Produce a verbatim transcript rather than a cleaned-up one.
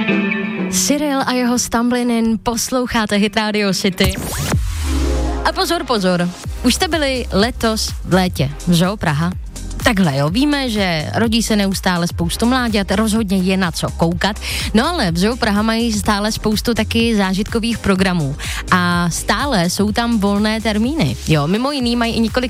Cyril a jeho Stumbling In, posloucháte Hit Radio City. A pozor, pozor, už jste byli letos v létě v Zoo Praha? Takhle jo, víme, že rodí se neustále spoustu mláďat, rozhodně je na co koukat, no ale v Zoo Praha mají stále spoustu taky zážitkových programů a stále jsou tam volné termíny, jo, mimo jiný mají i několik